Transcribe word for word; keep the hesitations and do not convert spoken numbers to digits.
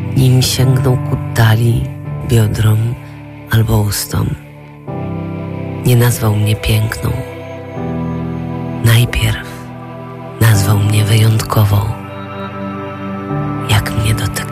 nim sięgnął ku talii, biodrom albo ustom. Nie nazwał mnie piękną. Najpierw nazwał mnie wyjątkową, jak mnie dotykał.